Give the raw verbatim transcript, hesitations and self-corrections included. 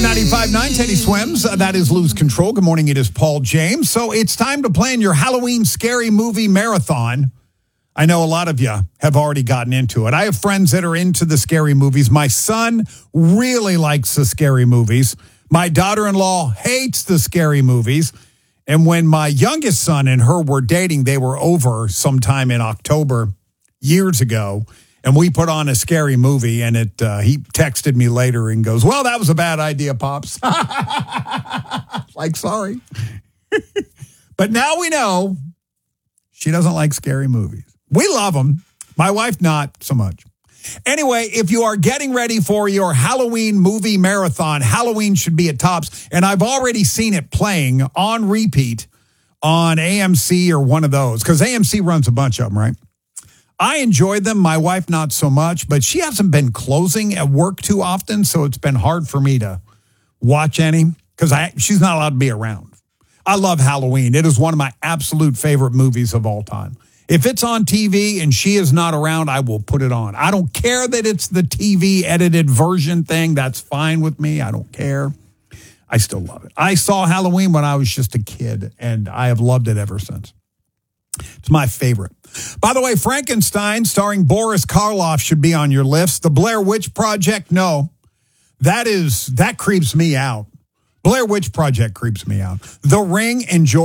ninety-five point nine Teddy Swims. Uh, that is Lose Control. Good morning. It is Paul James. So it's time to plan your Halloween scary movie marathon. I know a lot of you have already gotten into it. I have friends that are into the scary movies. My son really likes the scary movies. My daughter-in-law hates the scary movies. And when my youngest son and her were dating, they were over sometime in October years ago. And we put on a scary movie, and it. Uh, he texted me later and goes, well, that was a bad idea, Pops. Like, sorry. But now we know she doesn't like scary movies. We love them. My wife, not so much. Anyway, if you are getting ready for your Halloween movie marathon, Halloween should be at Tops. And I've already seen it playing on repeat on A M C or one of those, because A M C runs a bunch of them, right? I enjoyed them. My wife, not so much, but she hasn't been closing at work too often, so it's been hard for me to watch any because I she's not allowed to be around. I love Halloween. It is one of my absolute favorite movies of all time. If it's on T V and she is not around, I will put it on. I don't care that it's the T V edited version thing. That's fine with me. I don't care. I still love it. I saw Halloween when I was just a kid, and I have loved it ever since. It's my favorite. By the way, Frankenstein, starring Boris Karloff, should be on your list. The Blair Witch Project, no. That is, that creeps me out. Blair Witch Project creeps me out. The Ring, enjoy.